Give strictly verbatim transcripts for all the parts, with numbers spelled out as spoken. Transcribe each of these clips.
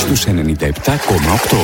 στους ενενήντα επτά κόμμα οκτώ.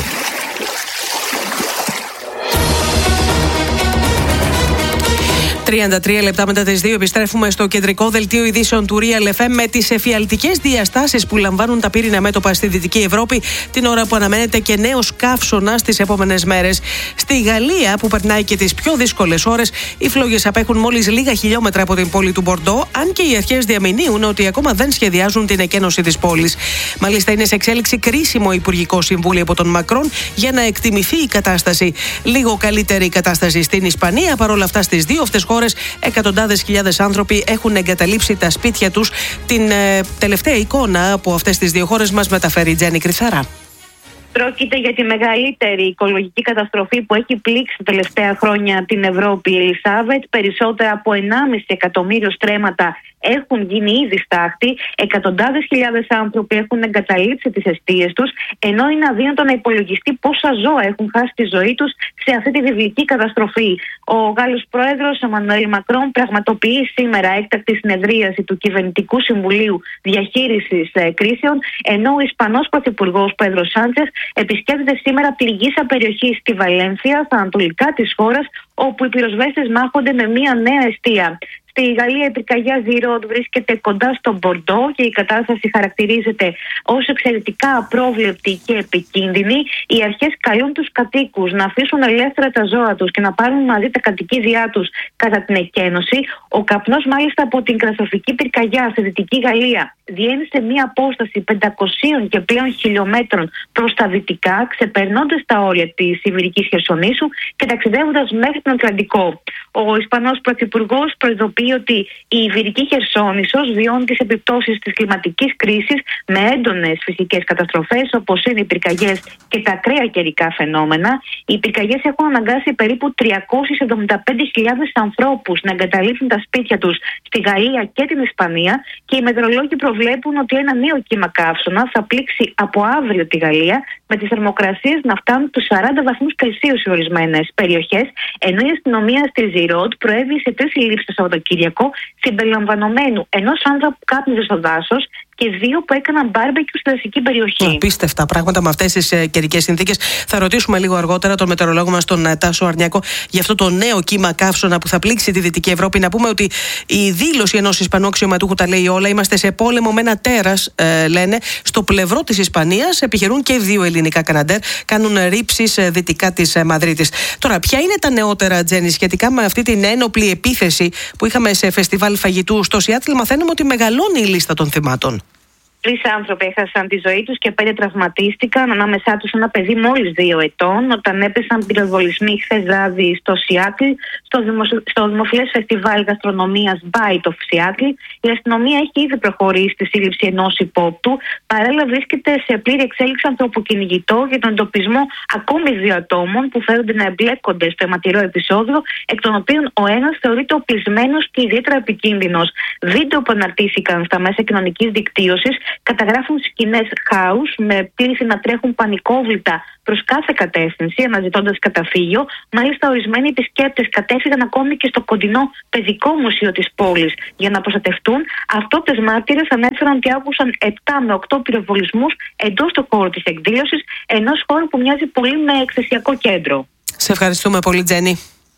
τριάντα τρία λεπτά μετά τις δύο επιστρέφουμε στο κεντρικό δελτίο ειδήσεων του Real εφ εμ με τις εφιαλτικές διαστάσεις που λαμβάνουν τα πύρινα μέτωπα στη Δυτική Ευρώπη την ώρα που αναμένεται και νέος καύσωνας στις επόμενες μέρες. Στη Γαλλία, που περνάει και τις πιο δύσκολες ώρες, οι φλόγες απέχουν μόλις λίγα χιλιόμετρα από την πόλη του Μπορντό, αν και οι αρχές διαμηνύουν ότι ακόμα δεν σχεδιάζουν την εκένωση της πόλης. Μάλιστα, είναι σε εξέλιξη κρίσιμο υπουργικό συμβούλιο από τον Μακρόν για να εκτιμηθεί η κατάσταση. Λίγο καλύτερη η κατάσταση στην Ισπανία, παρόλα αυτά στις δύο αυτές χώρες εκατοντάδες χιλιάδες άνθρωποι έχουν εγκαταλείψει τα σπίτια τους. Την ε, τελευταία εικόνα από αυτές τις δύο χώρες μας μεταφέρει η Τζέννη Κρυθαρά. Πρόκειται για τη μεγαλύτερη οικολογική καταστροφή που έχει πλήξει τα τελευταία χρόνια την Ευρώπη, η Ελισάβετ. Περισσότερα από ενάμιση εκατομμύριο στρέμματα έχουν γίνει ήδη στάχτη. Εκατοντάδες χιλιάδες άνθρωποι έχουν εγκαταλείψει τις εστίες τους, ενώ είναι αδύνατο να υπολογιστεί πόσα ζώα έχουν χάσει τη ζωή τους σε αυτή τη βιβλική καταστροφή. Ο Γάλλος Πρόεδρος Εμμανουέλ Μακρόν πραγματοποιεί σήμερα έκτακτη συνεδρίαση του Κυβερνητικού Συμβουλίου Διαχείρισης ε, Κρίσεων, ενώ ο Ισπανός Πρωθυπουργός Πέδρο Σάντσες επισκέπτεται σήμερα πληγήσα περιοχή στη Βαλένθια, στα ανατολικά της χώρας, όπου οι πυροσβέστες μάχονται με μια νέα εστία. Στη Γαλλία η πυρκαγιά Ζιρόντ βρίσκεται κοντά στον Μπορντό και η κατάσταση χαρακτηρίζεται ως εξαιρετικά απρόβλεπτη και επικίνδυνη. Οι αρχές καλούν τους κατοίκους να αφήσουν ελεύθερα τα ζώα τους και να πάρουν μαζί τα κατοικίδια τους κατά την εκένωση. Ο καπνός μάλιστα από την καταστροφική πυρκαγιά στη Δυτική Γαλλία διένει σε μία απόσταση πεντακοσίων και πλέον χιλιόμετρων προς τα δυτικά, ξεπερνώντας τα όρια της Ιβηρικής Χερσονήσου και ταξιδεύοντας μέχρι τον Ατλαντικό. Ο Ισπανός Πρωθυπουργός προειδοποιεί ότι η Ιβηρική Χερσόνησος βιώνει τις επιπτώσεις της κλιματικής κρίσης με έντονες φυσικές καταστροφές, όπως είναι οι πυρκαγιές και τα ακραία καιρικά φαινόμενα. Οι πυρκαγιές έχουν αναγκάσει περίπου τριακόσιες εβδομήντα πέντε χιλιάδες ανθρώπους να εγκαταλείψουν τα σπίτια τους στη Γαλλία και την Ισπανία, και οι μετεωρολόγοι προβλέπουν ότι ένα νέο κύμα καύσωνα θα πλήξει από αύριο τη Γαλλία, με τις θερμοκρασίες να φτάνουν τους σαράντα βαθμούς Κελσίου σε ορισμένες περιοχές, ενώ η αστυνομία στη Ζιρόντ προέβη σε τρεις συλλήψεις το Σαββατοκύριακο, συμπεριλαμβανομένου ενός άνδρα που κάπνιζε στο δάσος και δύο που έκαναν μπάρμπεκιου στη δασική περιοχή. Απίστευτα πράγματα με αυτές τις ε, καιρικές συνθήκες. Θα ρωτήσουμε λίγο αργότερα τον μετεωρολόγο μας, τον ε, Τάσο Αρνιακό, για αυτό το νέο κύμα καύσωνα που θα πλήξει τη Δυτική Ευρώπη. Να πούμε ότι η δήλωση ενός Ισπανού αξιωματούχου τα λέει όλα. Είμαστε σε πόλεμο με ένα τέρας, ε, λένε. Στο πλευρό της Ισπανίας επιχειρούν και δύο ελληνικά καναντέρ. Κάνουν ρήψεις ε, δυτικά της ε, Μαδρίτης. Τώρα, ποια είναι τα νεότερα, Τζέννη, σχετικά με αυτή την ένοπλη επίθεση που είχαμε σε φεστιβάλ φαγητού στο Σιάτλ? Μαθαίνουμε ότι μεγαλώνει η λίστα των θυμάτων. Τρεις άνθρωποι έχασαν τη ζωή τους και πέντε τραυματίστηκαν, ανάμεσά τους ένα παιδί μόλις δύο ετών, όταν έπεσαν πυροβολισμοί χθες βράδυ στο Σιάτλ, στο, δημοσιο... στο δημοφιλές φεστιβάλ γαστρονομίας Bite of Seattle. Η αστυνομία έχει ήδη προχωρήσει στη σύλληψη ενός υπόπτου. Παράλληλα, βρίσκεται σε πλήρη εξέλιξη ανθρωποκυνηγητό για τον εντοπισμό ακόμη δύο ατόμων που φέρονται να εμπλέκονται στο αιματηρό επεισόδιο, εκ των οποίων ο ένας θεωρείται οπλισμένος και ιδιαίτερα επικίνδυνος. Βίντεο που αναρτήθηκαν στα μέσα κοινωνικής δικτύωσης καταγράφουν σκηνές χάους με πλήθη να τρέχουν πανικόβλητα προς κάθε κατεύθυνση, αναζητώντας καταφύγιο. Μάλιστα, ορισμένοι επισκέπτες κατέφυγαν ακόμη και στο κοντινό παιδικό μουσείο της πόλης για να προστατευτούν. Αυτόπτες μάρτυρες ανέφεραν ότι άκουσαν επτά με οκτώ πυροβολισμούς εντός του χώρου της εκδήλωσης, ενός χώρου που μοιάζει πολύ με εκθεσιακό κέντρο. Σε ευχαριστούμε πολύ, Τζέννη.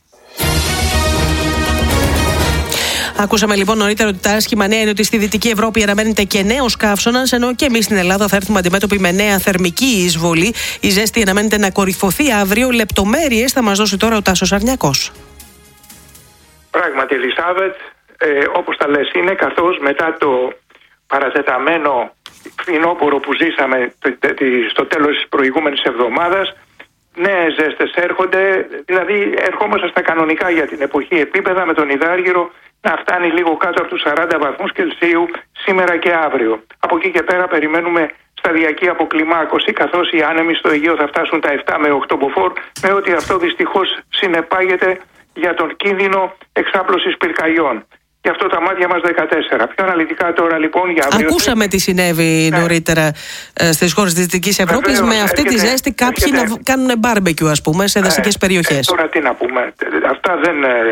Ακούσαμε λοιπόν νωρίτερα ότι τα άσχημα νέα είναι ότι στη Δυτική Ευρώπη αναμένεται και νέος καύσωνας, ενώ και εμείς στην Ελλάδα θα έρθουμε αντιμέτωποι με νέα θερμική εισβολή. Η ζέστη αναμένεται να κορυφωθεί αύριο. Λεπτομέρειες θα μας δώσει τώρα ο Τάσος Αρνιακός. Πράγματι, Ελισάβετ, ε, όπως τα λες είναι, καθώς μετά το παρατεταμένο φθινόπωρο που ζήσαμε στο τέλος της προηγούμενης εβδομάδας, νέες ζέστες έρχονται, δηλαδή ερχόμαστε στα κανονικά για την εποχή επίπεδα, με τον υδάργυρο να φτάνει λίγο κάτω από τους σαράντα βαθμούς Κελσίου σήμερα και αύριο. Από εκεί και πέρα περιμένουμε σταδιακή αποκλιμάκωση, καθώς οι άνεμοι στο Αιγαίο θα φτάσουν τα επτά με οκτώ μποφόρ, με ό,τι αυτό δυστυχώς συνεπάγεται για τον κίνδυνο εξάπλωσης πυρκαγιών. Γι' αυτό τα μάτια μας δεκατέσσερα. Πιο αναλυτικά τώρα λοιπόν για αύριο. Ακούσαμε τι συνέβη ναι. νωρίτερα ε, στις χώρες της Δυτικής Ευρώπης. Με αυτή έρχεται, τη ζέστη κάποιοι έρχεται. να κάνουν μπάρμπεκιου, ας πούμε, σε δασικές ε, περιοχές. Ε, τώρα τι να πούμε. Αυτά δεν ε,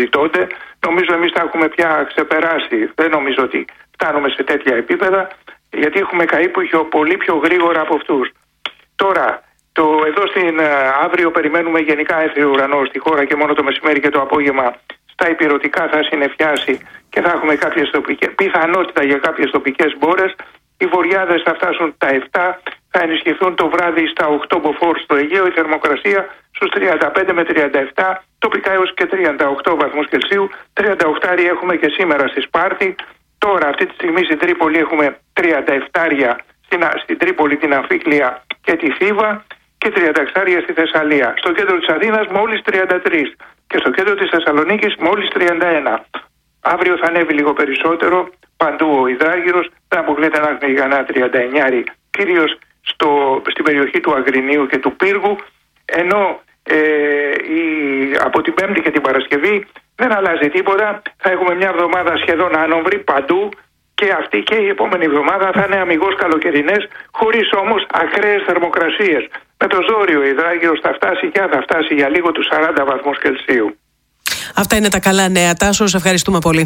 συζητώνται. Νομίζω εμείς τα έχουμε πια ξεπεράσει. Δεν νομίζω ότι φτάνουμε σε τέτοια επίπεδα. γιατί έχουμε καεί πιο, πολύ πιο γρήγορα από αυτούς. Τώρα, το, εδώ στην αύριο περιμένουμε γενικά έθριο ουρανό στη χώρα και μόνο το μεσημέρι και το απόγευμα στα ηπειρωτικά θα συννεφιάσει και θα έχουμε κάποιες τοπικές, πιθανότητα για κάποιες τοπικές μπόρες. Οι βορειάδες θα φτάσουν τα επτά, θα ενισχυθούν το βράδυ στα οκτώ μποφόρ στο Αιγαίο, η θερμοκρασία στους τριάντα πέντε με τριάντα επτά, τοπικά έως και τριάντα οκτώ βαθμούς Κελσίου, τριάντα οκτώ έχουμε και σήμερα στη Σπάρτη. Τώρα αυτή τη στιγμή στην Τρίπολη έχουμε τριάντα επτά στην, στην Τρίπολη, την Αμφίκλεια και τη Θήβα και τριάντα έξι στη Θεσσαλία. Στο κέντρο της Αθήνας μόλις τριάντα τρία και στο κέντρο της Θεσσαλονίκης μόλις τριάντα ένα. Αύριο θα ανέβει λίγο περισσότερο, παντού ο υδράργυρος, δεν αποκλείεται να έχουμε γιγανά τριάντα εννιά, κυρίως στο, στην περιοχή του Αγρινίου και του Πύργου, ενώ ε, η, από την Πέμπτη και την Παρασκευή δεν αλλάζει τίποτα, θα έχουμε μια εβδομάδα σχεδόν άνομβρη παντού και αυτή και η επόμενη εβδομάδα θα είναι αμιγώς καλοκαιρινές, χωρίς όμως ακραίες θερμοκρασίες. Με το ζόριο ο υδράργυρος θα φτάσει και αν θα φτάσει για λίγο τους σαράντα βαθμούς Κελσίου. Αυτά είναι τα καλά νέα. Τάσο, σε ευχαριστούμε πολύ.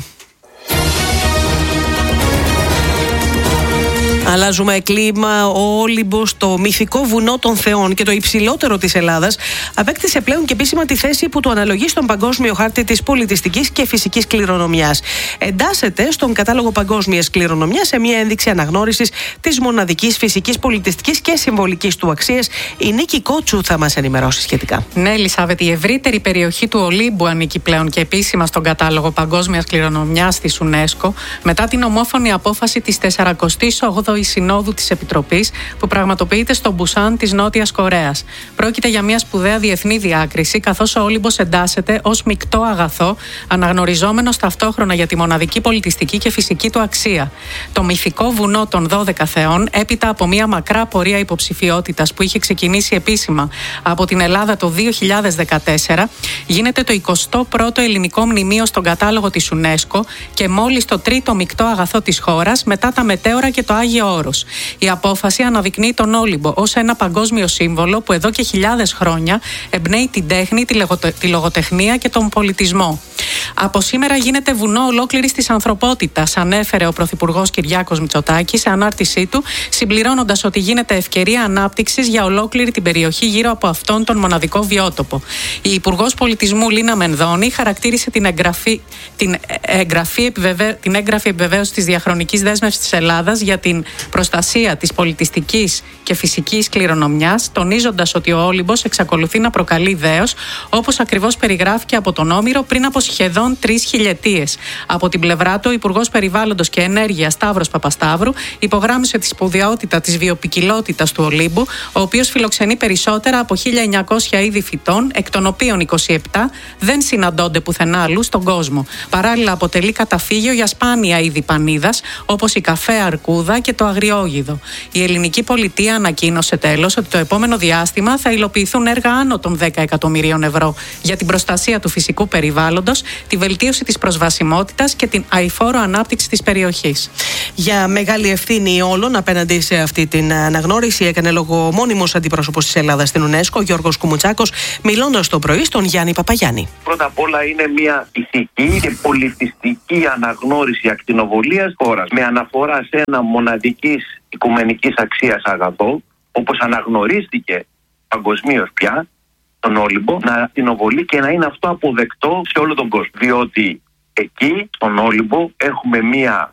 Αλλάζουμε κλίμα. Ο Όλυμπος, το μυθικό βουνό των Θεών και το υψηλότερο της Ελλάδας, απέκτησε πλέον και επίσημα τη θέση που του αναλογεί στον παγκόσμιο χάρτη της πολιτιστικής και φυσικής κληρονομιάς. Εντάσσεται στον κατάλογο παγκόσμιας κληρονομιάς σε μια ένδειξη αναγνώρισης της μοναδικής φυσικής, πολιτιστικής και συμβολικής του αξίας. Η Νίκη Κότσου θα μας ενημερώσει σχετικά. Ναι, Ελισάβετ, η ευρύτερη περιοχή του Ολύμπου ανήκει πλέον και επίσημα στον κατάλογο παγκόσμιας κληρονομιάς της UNESCO, μετά την ομόφωνη απόφαση της σαρανταοκτής όγδοης Συνόδου της Επιτροπής που πραγματοποιείται στο Μπουσάν της Νότιας Κορέας. Πρόκειται για μια σπουδαία διεθνή διάκριση, καθώς ο Όλυμπος εντάσσεται ως μεικτό αγαθό, αναγνωριζόμενος ταυτόχρονα για τη μοναδική πολιτιστική και φυσική του αξία. Το μυθικό βουνό των δώδεκα Θεών, έπειτα από μια μακρά πορεία υποψηφιότητας που είχε ξεκινήσει επίσημα από την Ελλάδα το δύο χιλιάδες δεκατέσσερα, γίνεται το εικοστό πρώτο ελληνικό μνημείο στον κατάλογο της UNESCO και μόλις το τρίτο μεικτό αγαθό της χώρας μετά τα μετέωρα και το Άγιο Όρος. Η απόφαση αναδεικνύει τον Όλυμπο ως ένα παγκόσμιο σύμβολο που εδώ και χιλιάδες χρόνια εμπνέει την τέχνη, τη, λογοτε... τη λογοτεχνία και τον πολιτισμό. Από σήμερα γίνεται βουνό ολόκληρης της ανθρωπότητας, ανέφερε ο Πρωθυπουργός Κυριάκος Μητσοτάκης σε ανάρτησή του, συμπληρώνοντας ότι γίνεται ευκαιρία ανάπτυξης για ολόκληρη την περιοχή γύρω από αυτόν τον μοναδικό βιότοπο. Η Υπουργός Πολιτισμού Λίνα Μενδώνη χαρακτήρισε την εγγραφή, την εγγραφή, επιβεβαί... την έγγραφη επιβεβαίωση της διαχρονικής δέσμευσης της Ελλάδας για την προστασία της πολιτιστικής και φυσικής κληρονομιάς, τονίζοντας ότι ο Όλυμπος εξακολουθεί να προκαλεί δέος, όπως ακριβώς περιγράφηκε από τον Όμηρο πριν από σχεδόν τρεις χιλιετίες. Από την πλευρά του, ο Υπουργός Περιβάλλοντος και Ενέργειας Σταύρος Παπασταύρου υπογράμμισε τη σπουδαιότητα της βιοποικιλότητας του Ολύμπου, ο οποίος φιλοξενεί περισσότερα από χίλια εννιακόσια είδη φυτών, εκ των οποίων είκοσι επτά δεν συναντώνται πουθενά αλλού στον κόσμο. Παράλληλα, αποτελεί καταφύγιο για σπάνια είδη πανίδας, όπως η καφέ αρκούδα και το αγριόγιδο. Η ελληνική πολιτεία ανακοίνωσε τέλος ότι το επόμενο διάστημα θα υλοποιηθούν έργα άνω των δέκα εκατομμυρίων ευρώ για την προστασία του φυσικού περιβάλλοντος, τη βελτίωση της προσβασιμότητας και την αειφόρο ανάπτυξη της περιοχής. Για μεγάλη ευθύνη όλων απέναντι σε αυτή την αναγνώριση έκανε λόγο ο μόνιμος αντιπρόσωπος της Ελλάδας στην UNESCO, Γιώργος Κουμουτσάκος, μιλώντας το πρωί στον Γιάννη Παπαγιάννη. Πρώτα απ' όλα είναι μια ηθική και πολιτιστική αναγνώριση ακτινοβολίας χώρας με αναφορά σε ένα μοναδικής οικουμενικής αξίας αγαθό, όπως αναγνωρίστηκε παγκοσμίως πια, τον Όλυμπο, να ακτινοβολεί και να είναι αυτό αποδεκτό σε όλο τον κόσμο. Διότι εκεί, στον Όλυμπο, έχουμε μία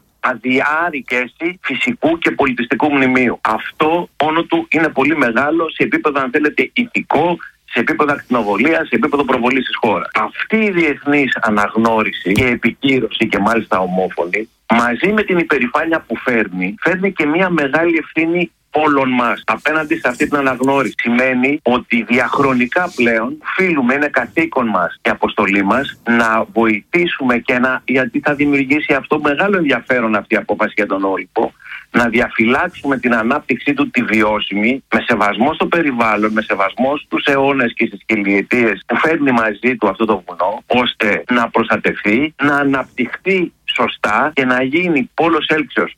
αδιάρρηκτη φυσικού και πολιτιστικού μνημείου. Αυτό μόνο του είναι πολύ μεγάλο σε επίπεδο, αν θέλετε, ηθικό, σε επίπεδο ακτινοβολίας, σε επίπεδο προβολής της χώρας. Αυτή η διεθνής αναγνώριση και επικύρωση, και μάλιστα ομόφωνη, μαζί με την υπερηφάνεια που φέρνει, φέρνει και μια μεγάλη ευθύνη όλων μας απέναντι σε αυτή την αναγνώριση. Σημαίνει ότι διαχρονικά πλέον οφείλουμε, είναι καθήκον μας και αποστολή μας, να βοηθήσουμε και να, γιατί θα δημιουργήσει αυτό μεγάλο ενδιαφέρον αυτή η απόφαση για τον Όλυμπο, να διαφυλάξουμε την ανάπτυξή του τη βιώσιμη, με σεβασμό στο περιβάλλον, με σεβασμό στους αιώνες και στις χιλιετίες που φέρνει μαζί του αυτό το βουνό, ώστε να προστατευτεί, να αναπτυχθεί σωστά και να γίνει πόλος έλξεως.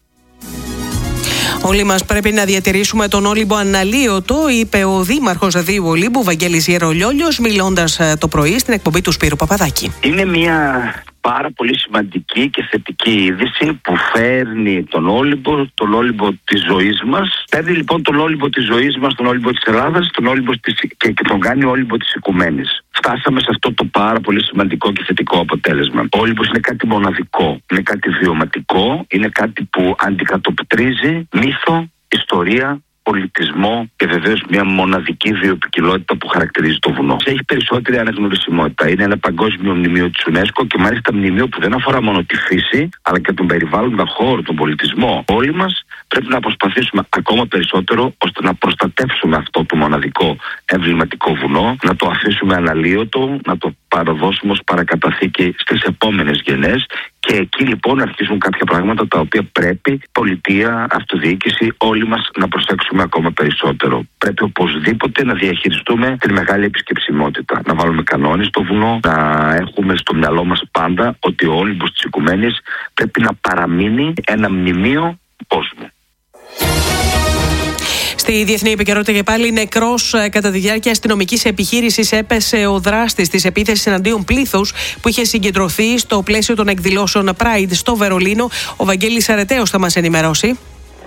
Όλοι μας πρέπει να διατηρήσουμε τον Όλυμπο αναλύωτο, είπε ο Δήμαρχος Δίου Ολύμπου, Βαγγέλης Γερολιόλιος, μιλώντας το πρωί στην εκπομπή του Σπύρου Παπαδάκη. Είναι μια πάρα πολύ σημαντική και θετική είδηση που φέρνει τον Όλυμπο, τον Όλυμπο της ζωής μας. Παίρνει λοιπόν τον Όλυμπο της ζωής μας, τον Όλυμπο της Ελλάδας, τον Όλυμπο της, και, και τον κάνει Όλυμπο της Οικουμένης. Φτάσαμε σε αυτό το πάρα πολύ σημαντικό και θετικό αποτέλεσμα. Ο Όλυμπος είναι κάτι μοναδικό, είναι κάτι βιωματικό, είναι κάτι που αντικατοπτρίζει μύθο, ιστορία, πολιτισμό και βεβαίως μια μοναδική βιοποικιλότητα που χαρακτηρίζει το βουνό. Έχει περισσότερη αναγνωρισιμότητα. Είναι ένα παγκόσμιο μνημείο της UNESCO και μάλιστα μνημείο που δεν αφορά μόνο τη φύση, αλλά και τον περιβάλλοντα χώρο, τον πολιτισμό. Όλοι μας πρέπει να προσπαθήσουμε ακόμα περισσότερο ώστε να προστατεύσουμε αυτό το μοναδικό εμβληματικό βουνό, να το αφήσουμε αναλύωτο, να το παραδώσουμε ως παρακαταθήκη στις επόμενες γενιές. Και εκεί λοιπόν αρχίζουν κάποια πράγματα τα οποία πρέπει πολιτεία, αυτοδιοίκηση, όλοι μας να προσέξουμε ακόμα περισσότερο. Πρέπει οπωσδήποτε να διαχειριστούμε την μεγάλη επισκεψιμότητα. Να βάλουμε κανόνες στο βουνό, να έχουμε στο μυαλό μας πάντα ότι ο Όλυμπος της Οικουμένης πρέπει να παραμείνει ένα μνημείο κόσμου. Στη διεθνή επικαιρότητα και πάλι, νεκρός κατά τη διάρκεια αστυνομικής επιχείρησης έπεσε ο δράστης της επίθεσης εναντίον πλήθους που είχε συγκεντρωθεί στο πλαίσιο των εκδηλώσεων Pride στο Βερολίνο. Ο Βαγγέλης Αρετέος θα μας ενημερώσει.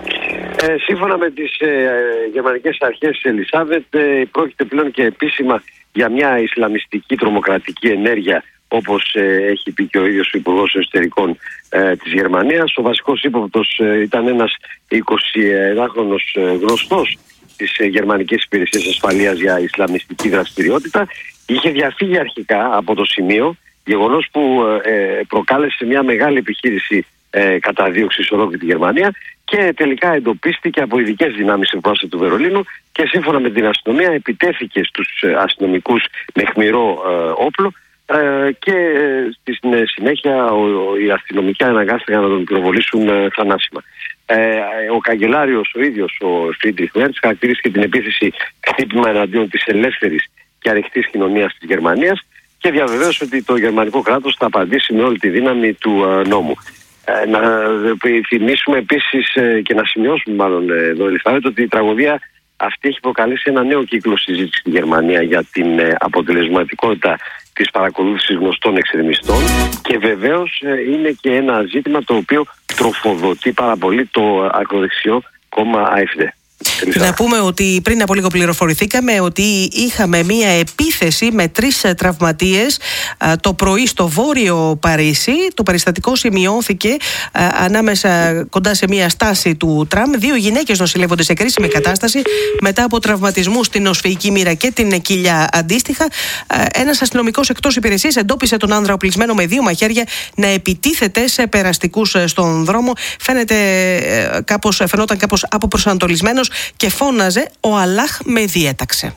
Ε, σύμφωνα με τις ε, γερμανικές αρχές Ελισάβετ, ε, πρόκειται πλέον και επίσημα για μια ισλαμιστική τρομοκρατική ενέργεια, όπως ε, έχει πει και ο ίδιος ο Υπουργός Εσωτερικών ε, της Γερμανίας. Ο βασικός ύποπτος ε, ήταν ένας εικοσιενάχρονος ε, γνωστός της ε, Γερμανικής Υπηρεσίας Ασφαλείας για Ισλαμιστική δραστηριότητα. Είχε διαφύγει αρχικά από το σημείο, γεγονός που ε, προκάλεσε μια μεγάλη επιχείρηση ε, καταδίωξη σε ολόκληρη τη Γερμανία και τελικά εντοπίστηκε από ειδικές δυνάμεις σε βάση του Βερολίνου και σύμφωνα με την αστυνομία επιτέθηκε στους αστυνομικούς με αιχμηρό ε, όπλο. Ε, και ε, στη συνέχεια ο, ο, οι αστυνομικοί αναγκάστηκαν να τον πυροβολήσουν ε, θανάσιμα. Ε, ο καγκελάριος ο ίδιος, ο Φρίντριχ Μέρτς, χαρακτηρίστηκε την επίθεση χτύπημα εναντίον της ελεύθερης και ανοιχτής κοινωνίας της Γερμανίας και διαβεβαίωσε ότι το γερμανικό κράτος θα απαντήσει με όλη τη δύναμη του ε, νόμου. Ε, να θυμίσουμε επίσης ε, και να σημειώσουμε μάλλον ε, εδώ Ελισάβετ ότι η τραγωδία αυτή έχει προκαλέσει ένα νέο κύκλο συζήτηση στη Γερμανία για την ε, αποτελεσματικότητα της παρακολούθησης γνωστών εξτρεμιστών και βεβαίως ε, είναι και ένα ζήτημα το οποίο τροφοδοτεί πάρα πολύ το ακροδεξιό κόμμα AfD. Να πούμε ότι πριν από λίγο πληροφορηθήκαμε ότι είχαμε μία επίθεση με τρεις τραυματίες το πρωί στο βόρειο Παρίσι. Το περιστατικό σημειώθηκε ανάμεσα κοντά σε μία στάση του τραμ. Δύο γυναίκες νοσηλεύονται σε κρίσιμη κατάσταση μετά από τραυματισμούς στην οσφυϊκή μοίρα και την κοιλιά αντίστοιχα. Ένας αστυνομικός εκτός υπηρεσίας εντόπισε τον άνδρα οπλισμένο με δύο μαχαίρια να επιτίθεται σε περαστικούς στον δρόμο. Φαίνεται κάπως, φαινόταν κάπως αποπροσανατολισμένος και φώναζε «Ο Αλλάχ με διέταξε».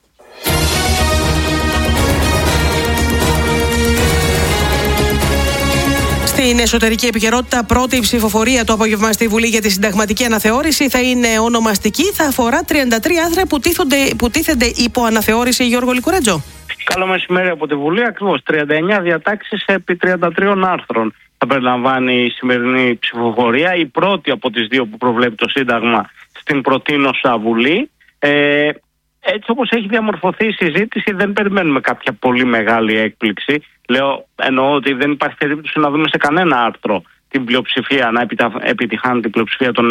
Στην εσωτερική επικαιρότητα, πρώτη ψηφοφορία το απόγευμα στη Βουλή για τη συνταγματική αναθεώρηση θα είναι ονομαστική. Θα αφορά τριάντα τρία άρθρα που, που τίθενται υπό αναθεώρηση. Γιώργο Λικουρέτζο. Καλό μεσημέρι από τη Βουλή. Ακριβώς τριάντα εννέα διατάξεις επί τριάντα τριών άρθρων θα περιλαμβάνει η σημερινή ψηφοφορία. Η πρώτη από τις δύο που προβλέπει το Σύνταγμα στην προτείνωσα Βουλή. Ε, έτσι όπως έχει διαμορφωθεί η συζήτηση, δεν περιμένουμε κάποια πολύ μεγάλη έκπληξη. Λέω, εννοώ ότι δεν υπάρχει περίπτωση να δούμε σε κανένα άρθρο την πλειοψηφία, να επιτυχάνει την πλειοψηφία των